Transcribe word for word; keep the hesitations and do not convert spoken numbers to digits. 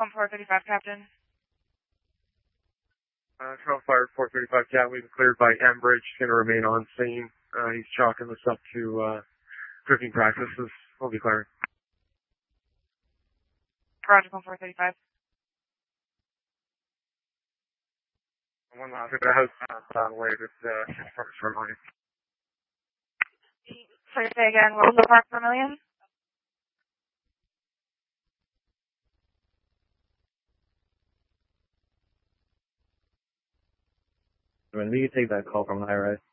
One four thirty-five, Captain. Uh, Trail Fire four thirty-five, Cat, we've been cleared by Enbridge. Going to remain on scene. Uh, he's chalking this up to uh, drinking practices. We'll be clearing. Roger, one four thirty-five. One last bit of house on the way to uh, for money. Sorry, say again, what was the park per million? When we could take that call from high rise.